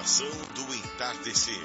Oração do entardecer.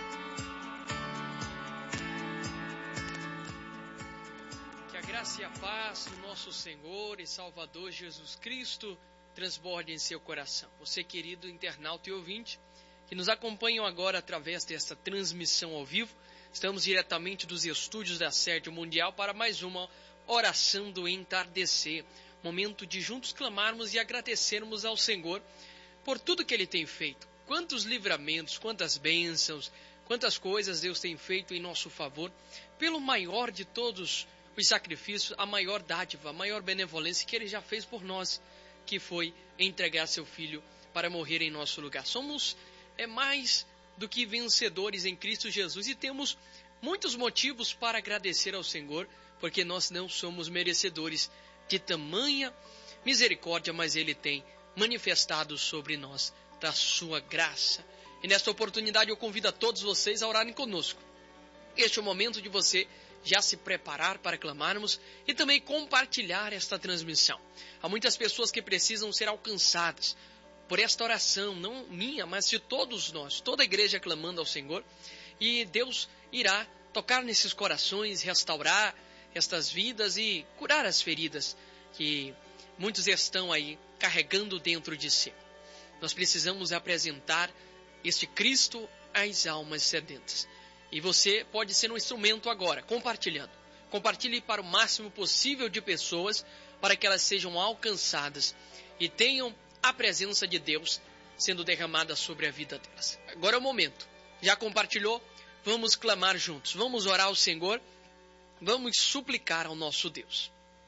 Que a graça e a paz do nosso Senhor e Salvador Jesus Cristo transborde em seu coração. Você, querido internauta e ouvinte, que nos acompanham agora através desta transmissão ao vivo, estamos diretamente dos estúdios da Sede Mundial para mais uma oração do entardecer. Momento de juntos clamarmos e agradecermos ao Senhor por tudo que Ele tem feito. Quantos livramentos, quantas bênçãos, quantas coisas Deus tem feito em nosso favor, pelo maior de todos os sacrifícios, a maior dádiva, a maior benevolência que Ele já fez por nós, que foi entregar seu Filho para morrer em nosso lugar. Somos mais do que vencedores em Cristo Jesus e temos muitos motivos para agradecer ao Senhor, porque nós não somos merecedores de tamanha misericórdia, mas Ele tem manifestado sobre nós da sua graça. E nesta oportunidade eu convido a todos vocês a orarem conosco. Este é o momento de você já se preparar para clamarmos e também compartilhar esta transmissão. Há muitas pessoas que precisam ser alcançadas por esta oração, não minha, mas de todos nós, toda a igreja clamando ao Senhor, e Deus irá tocar nesses corações, restaurar estas vidas e curar as feridas que muitos estão aí carregando dentro de si. Nós precisamos apresentar este Cristo às almas sedentas. E você pode ser um instrumento agora, compartilhando. Compartilhe para o máximo possível de pessoas, para que elas sejam alcançadas e tenham a presença de Deus sendo derramada sobre a vida delas. Agora é o momento. Já compartilhou? Vamos clamar juntos. Vamos orar ao Senhor. Vamos suplicar ao nosso Deus.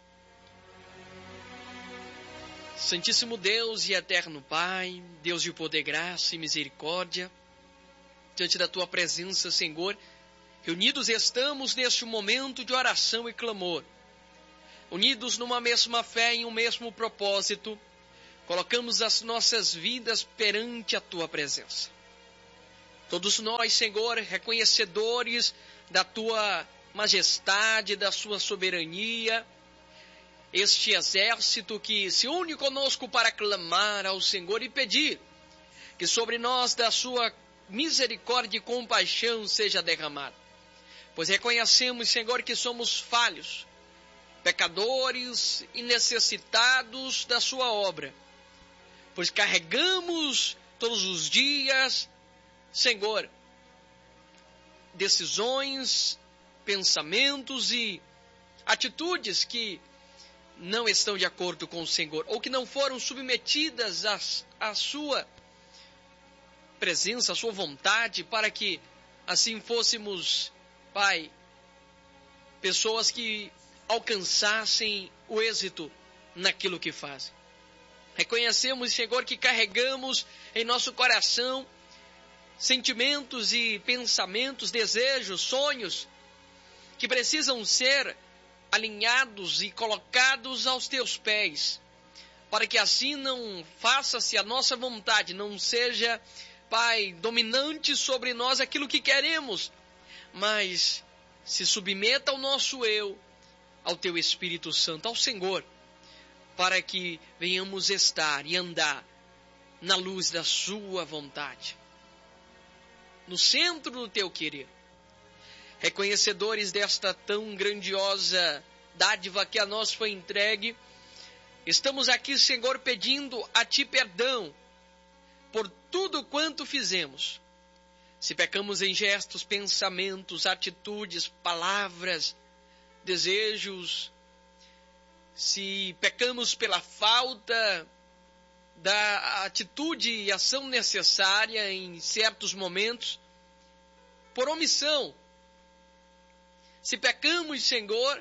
Santíssimo Deus e eterno Pai, Deus de poder, graça e misericórdia, diante da Tua presença, Senhor, reunidos estamos neste momento de oração e clamor, unidos numa mesma fé e em um mesmo propósito, colocamos as nossas vidas perante a Tua presença. Todos nós, Senhor, reconhecedores da Tua majestade, da Sua soberania, este exército que se une conosco para clamar ao Senhor e pedir que sobre nós da sua misericórdia e compaixão seja derramado. Pois reconhecemos, Senhor, que somos falhos, pecadores e necessitados da sua obra. Pois carregamos todos os dias, Senhor, decisões, pensamentos e atitudes que não estão de acordo com o Senhor, ou que não foram submetidas à sua presença, à sua vontade, para que assim fôssemos, Pai, pessoas que alcançassem o êxito naquilo que fazem. Reconhecemos, Senhor, que carregamos em nosso coração sentimentos e pensamentos, desejos, sonhos, que precisam ser alinhados e colocados aos Teus pés, para que assim não faça-se a nossa vontade, não seja, Pai, dominante sobre nós aquilo que queremos, mas se submeta ao nosso eu, ao Teu Espírito Santo, ao Senhor, para que venhamos estar e andar na luz da Sua vontade, no centro do Teu querer. Reconhecedores desta tão grandiosa dádiva que a nós foi entregue, estamos aqui, Senhor, pedindo a Ti perdão por tudo quanto fizemos. Se pecamos em gestos, pensamentos, atitudes, palavras, desejos, se pecamos pela falta da atitude e ação necessária em certos momentos, por omissão, se pecamos, Senhor,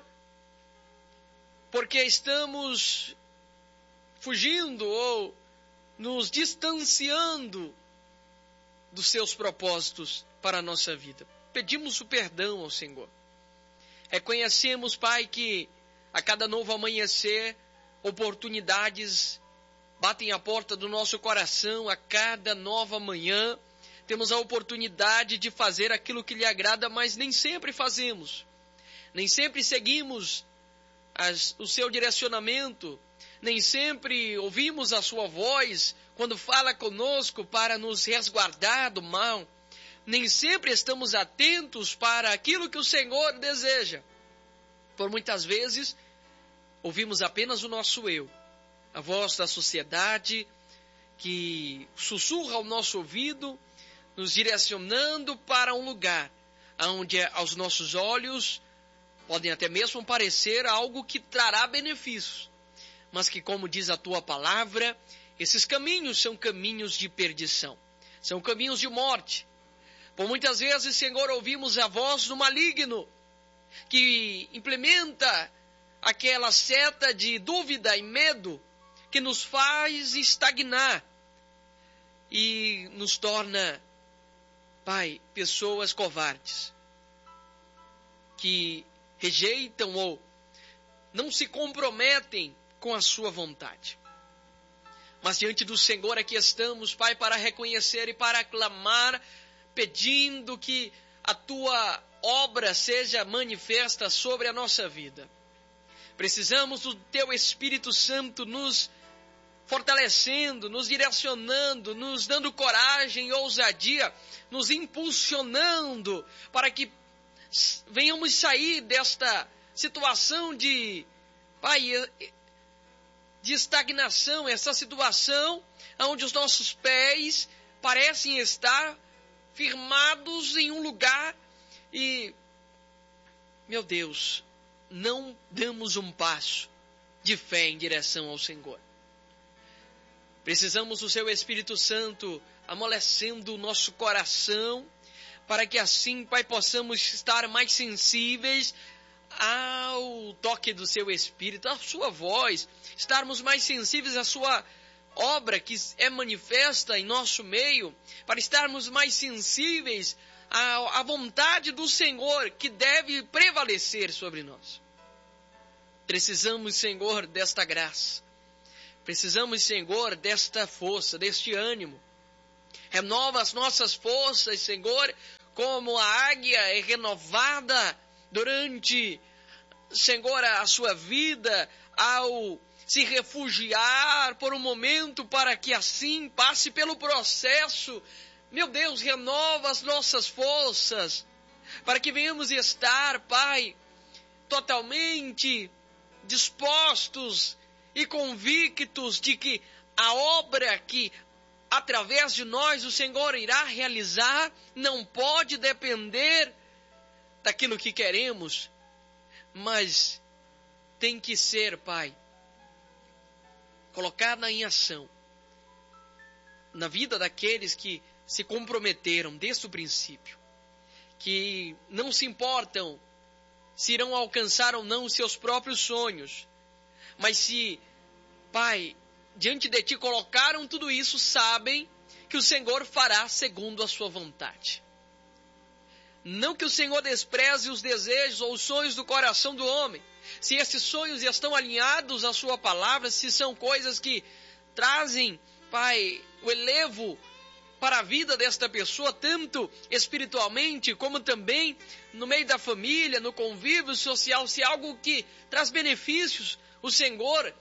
porque estamos fugindo ou nos distanciando dos Seus propósitos para a nossa vida, pedimos o perdão ao Senhor. Reconhecemos, Pai, que a cada novo amanhecer, oportunidades batem à porta do nosso coração. A cada nova manhã, temos a oportunidade de fazer aquilo que lhe agrada, mas nem sempre fazemos. Nem sempre seguimos o seu direcionamento, nem sempre ouvimos a sua voz quando fala conosco para nos resguardar do mal. Nem sempre estamos atentos para aquilo que o Senhor deseja. Por muitas vezes, ouvimos apenas o nosso eu, a voz da sociedade que sussurra ao nosso ouvido, nos direcionando para um lugar onde aos nossos olhos podem até mesmo parecer algo que trará benefícios, mas que, como diz a tua palavra, esses caminhos são caminhos de perdição, são caminhos de morte. Por muitas vezes, Senhor, ouvimos a voz do maligno, que implementa aquela seta de dúvida e medo que nos faz estagnar e nos torna, Pai, pessoas covardes, que rejeitam ou não se comprometem com a sua vontade. Mas diante do Senhor aqui estamos, Pai, para reconhecer e para clamar, pedindo que a tua obra seja manifesta sobre a nossa vida. Precisamos do teu Espírito Santo nos fortalecendo, nos direcionando, nos dando coragem e ousadia, nos impulsionando para que venhamos sair desta situação de, Pai, de estagnação, essa situação onde os nossos pés parecem estar firmados em um lugar e, meu Deus, não damos um passo de fé em direção ao Senhor. Precisamos do seu Espírito Santo amolecendo o nosso coração, para que assim, Pai, possamos estar mais sensíveis ao toque do seu Espírito, à sua voz, estarmos mais sensíveis à sua obra que é manifesta em nosso meio, para estarmos mais sensíveis à vontade do Senhor que deve prevalecer sobre nós. Precisamos, Senhor, desta graça. Precisamos, Senhor, desta força, deste ânimo. Renova as nossas forças, Senhor, como a águia é renovada durante, Senhor, a sua vida, ao se refugiar por um momento para que assim passe pelo processo. Meu Deus, renova as nossas forças, para que venhamos estar, Pai, totalmente dispostos e convictos de que a obra que através de nós o Senhor irá realizar não pode depender daquilo que queremos, mas tem que ser, Pai, colocada em ação na vida daqueles que se comprometeram desde o princípio, que não se importam se irão alcançar ou não os seus próprios sonhos, mas se, Pai, diante de Ti colocaram tudo isso, sabem que o Senhor fará segundo a sua vontade. Não que o Senhor despreze os desejos ou os sonhos do coração do homem. Se esses sonhos estão alinhados à sua palavra, se são coisas que trazem, Pai, o elevo para a vida desta pessoa, tanto espiritualmente como também no meio da família, no convívio social, se é algo que traz benefícios, o Senhor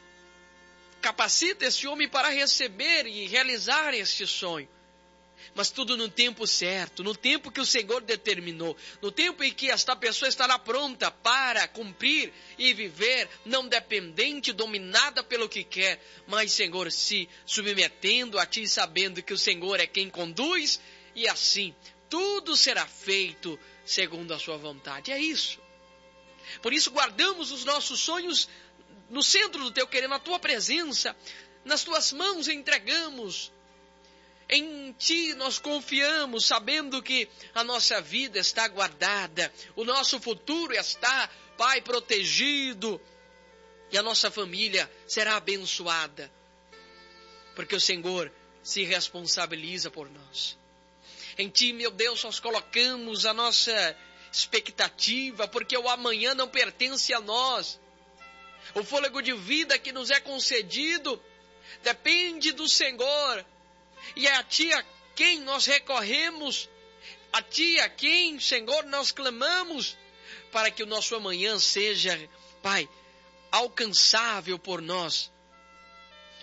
capacita esse homem para receber e realizar este sonho. Mas tudo no tempo certo, no tempo que o Senhor determinou, no tempo em que esta pessoa estará pronta para cumprir e viver, não dependente, dominada pelo que quer, mas, Senhor, se submetendo a Ti, sabendo que o Senhor é quem conduz, e assim tudo será feito segundo a sua vontade. É isso. Por isso guardamos os nossos sonhos no centro do Teu querer, na Tua presença, nas Tuas mãos entregamos. Em Ti nós confiamos, sabendo que a nossa vida está guardada, o nosso futuro está, Pai, protegido, e a nossa família será abençoada, porque o Senhor se responsabiliza por nós. Em Ti, meu Deus, nós colocamos a nossa expectativa, porque o amanhã não pertence a nós. O fôlego de vida que nos é concedido depende do Senhor. E é a Ti a quem nós recorremos, a Ti a quem, Senhor, nós clamamos, para que o nosso amanhã seja, Pai, alcançável por nós,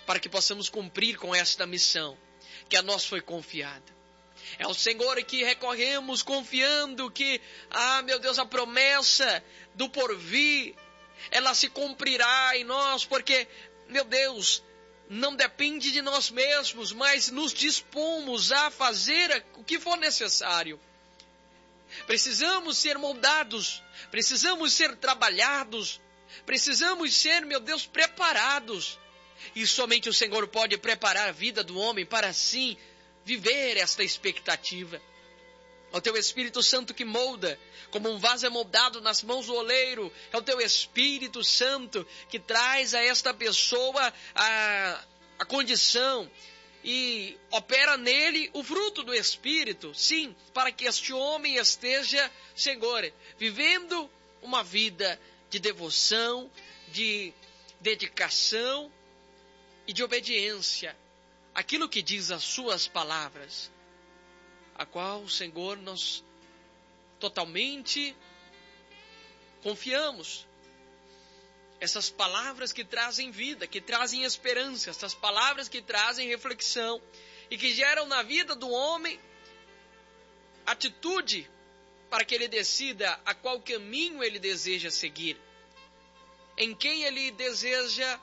para que possamos cumprir com esta missão que a nós foi confiada. É ao Senhor que recorremos confiando que, meu Deus, a promessa do porvir, ela se cumprirá em nós, porque, meu Deus, não depende de nós mesmos, mas nos dispomos a fazer o que for necessário. Precisamos ser moldados, precisamos ser trabalhados, precisamos ser, meu Deus, preparados. E somente o Senhor pode preparar a vida do homem para assim viver esta expectativa. É o teu Espírito Santo que molda, como um vaso é moldado nas mãos do oleiro. É o teu Espírito Santo que traz a esta pessoa a condição e opera nele o fruto do Espírito. Sim, para que este homem esteja, Senhor, vivendo uma vida de devoção, de dedicação e de obediência. Aquilo que diz as suas palavras, a qual, Senhor, nós totalmente confiamos. Essas palavras que trazem vida, que trazem esperança, essas palavras que trazem reflexão e que geram na vida do homem atitude para que ele decida a qual caminho ele deseja seguir, em quem ele deseja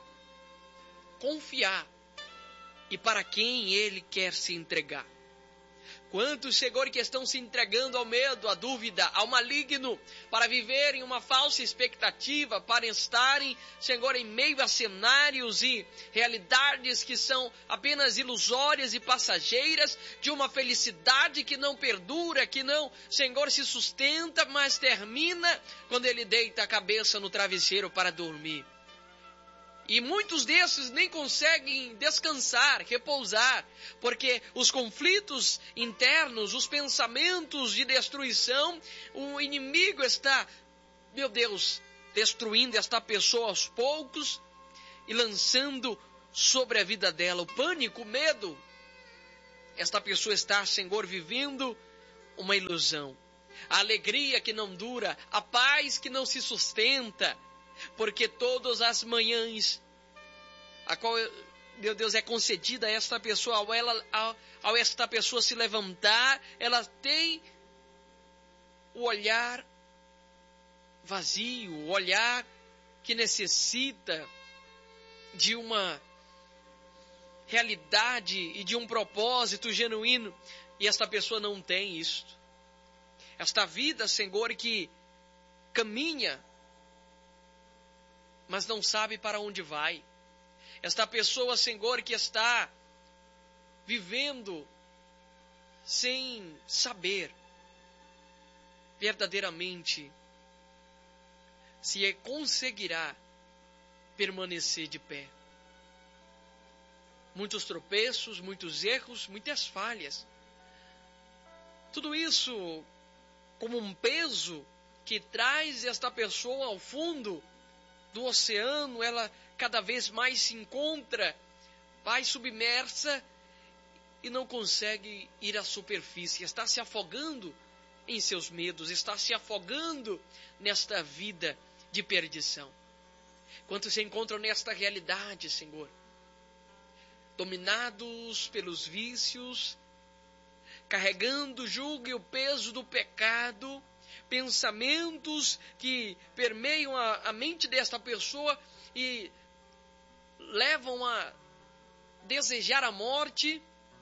confiar e para quem ele quer se entregar. Quantos, Senhor, que estão se entregando ao medo, à dúvida, ao maligno, para viverem uma falsa expectativa, para estarem, Senhor, em meio a cenários e realidades que são apenas ilusórias e passageiras, de uma felicidade que não perdura, que não, Senhor, se sustenta, mas termina quando ele deita a cabeça no travesseiro para dormir. E muitos desses nem conseguem descansar, repousar, porque os conflitos internos, os pensamentos de destruição, o inimigo está, meu Deus, destruindo esta pessoa aos poucos e lançando sobre a vida dela o pânico, o medo. Esta pessoa está, Senhor, vivendo uma ilusão. A alegria que não dura, a paz que não se sustenta, porque todas as manhãs, a qual, meu Deus, é concedida a esta pessoa, ao esta pessoa se levantar, ela tem o olhar vazio, o olhar que necessita de uma realidade e de um propósito genuíno, e esta pessoa não tem isto. Esta vida, Senhor, que caminha, mas não sabe para onde vai. Esta pessoa, Senhor, que está vivendo sem saber verdadeiramente se conseguirá permanecer de pé. Muitos tropeços, muitos erros, muitas falhas. Tudo isso como um peso que traz esta pessoa ao fundo do oceano. Ela cada vez mais se encontra, vai submersa e não consegue ir à superfície. Está se afogando em seus medos, está se afogando nesta vida de perdição. Quantos se encontram nesta realidade, Senhor? Dominados pelos vícios, carregando o jugo e o peso do pecado, pensamentos que permeiam a mente desta pessoa e levam a desejar a morte,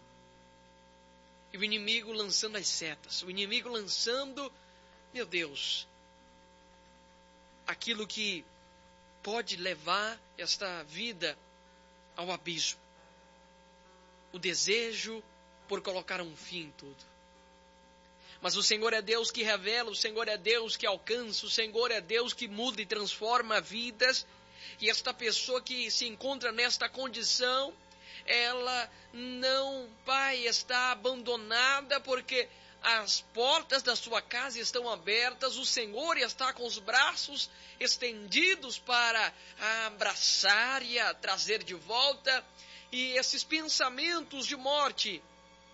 e o inimigo lançando as setas, o inimigo lançando, meu Deus, aquilo que pode levar esta vida ao abismo. O desejo por colocar um fim em tudo. Mas o Senhor é Deus que revela, o Senhor é Deus que alcança, o Senhor é Deus que muda e transforma vidas. E esta pessoa que se encontra nesta condição, ela não, Pai, está abandonada porque as portas da sua casa estão abertas, o Senhor está com os braços estendidos para abraçar e a trazer de volta. E esses pensamentos de morte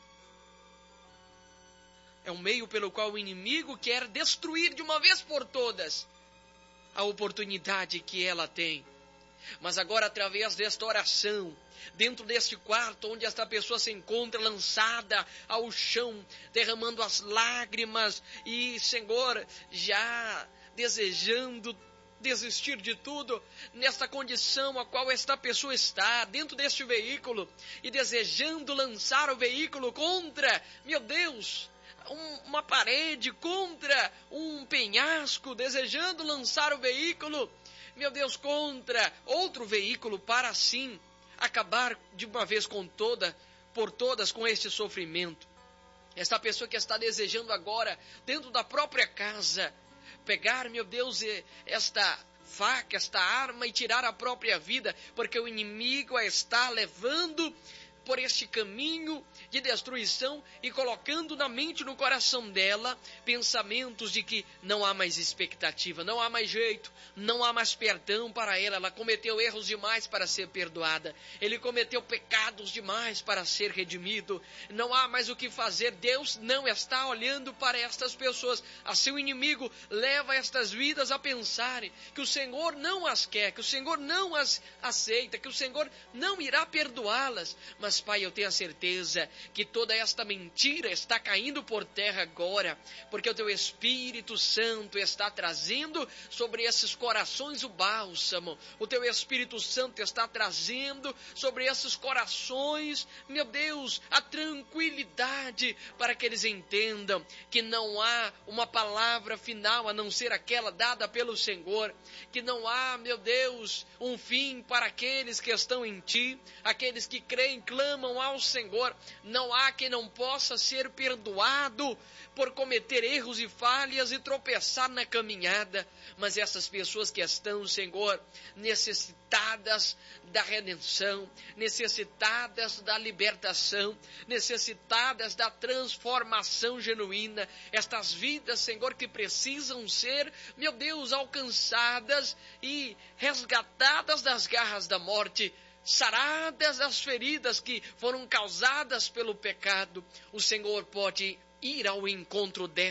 é um meio pelo qual o inimigo quer destruir de uma vez por todas a oportunidade que ela tem, Mas agora, através desta oração, dentro deste quarto onde esta pessoa se encontra lançada ao chão, derramando as lágrimas e, Senhor, já desejando desistir de tudo, nesta condição a qual esta pessoa está, dentro deste veículo, e desejando lançar o veículo contra, meu Deus, uma parede, contra um penhasco, desejando lançar o veículo, meu Deus, contra outro veículo, para assim acabar de uma vez por todas com este sofrimento. Esta pessoa que está desejando agora, dentro da própria casa, pegar, meu Deus, esta faca, esta arma e tirar a própria vida, porque o inimigo a está levando por este caminho de destruição e colocando na mente e no coração dela pensamentos de que não há mais expectativa, não há mais jeito, não há mais perdão para ela. Ela cometeu erros demais para ser perdoada, ele cometeu pecados demais para ser redimido, não há mais o que fazer. Deus não está olhando para estas pessoas. A seu inimigo leva estas vidas a pensarem que o Senhor não as quer, que o Senhor não as aceita, que o Senhor não irá perdoá-las. Mas, Pai, eu tenho a certeza que toda esta mentira está caindo por terra agora, porque o Teu Espírito Santo está trazendo sobre esses corações o bálsamo. O Teu Espírito Santo está trazendo sobre esses corações, meu Deus, a tranquilidade, para que eles entendam que não há uma palavra final a não ser aquela dada pelo Senhor, que não há, meu Deus, um fim para aqueles que estão em Ti, aqueles que creem, clamam ao Senhor. Não há quem não possa ser perdoado por cometer erros e falhas e tropeçar na caminhada. Mas essas pessoas que estão, Senhor, necessitadas da redenção, necessitadas da libertação, necessitadas da transformação genuína, estas vidas, Senhor, que precisam ser, meu Deus, alcançadas e resgatadas das garras da morte, saradas das feridas que foram causadas pelo pecado. O Senhor pode ir ao encontro